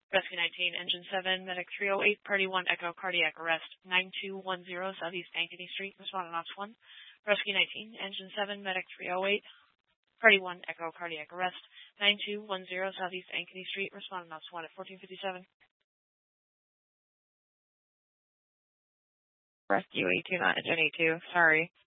Rescue 19, Engine 7, Medic 308, Party 1, Echo, Cardiac Arrest, 9210 Southeast Ankeny Street, responding Ops 1. Rescue 19, Engine 7, Medic 308, Party 1, Echo, Cardiac Arrest, 9210 Southeast Ankeny Street, responding Ops 1 at 1457. Rescue 82, not Engine 82, sorry.